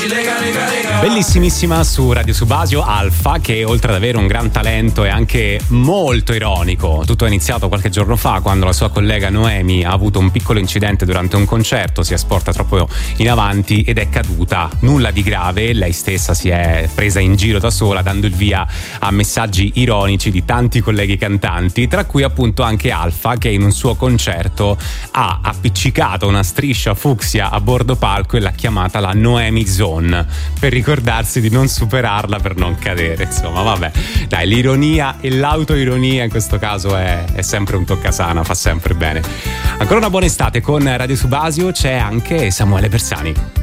Bellissimissima su Radio Subasio Alfa, che oltre ad avere un gran talento è anche molto ironico. Tutto è iniziato qualche giorno fa, quando la sua collega Noemi ha avuto un piccolo incidente durante un concerto, si è sporta troppo in avanti ed è caduta. Nulla di grave, lei stessa si è presa in giro da sola, dando il via a messaggi ironici di tanti colleghi cantanti, tra cui appunto anche Alfa, che in un suo concerto ha appiccicato una striscia fucsia a bordo palco e l'ha chiamata la Noemi Zone, per ricordarsi di non superarla, per non cadere. Insomma, vabbè, dai, l'ironia e l'autoironia in questo caso è sempre un toccasana, fa sempre bene. Ancora una buona estate con Radio Subasio, c'è anche Samuele Bersani.